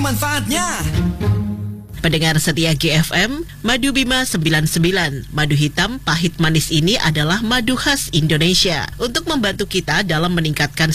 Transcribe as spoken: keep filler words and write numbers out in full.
manfaatnya. Pendengar setia G F M, Madu Bima sembilan puluh sembilan. Madu hitam pahit manis ini adalah madu khas Indonesia untuk membantu kita dalam meningkatkan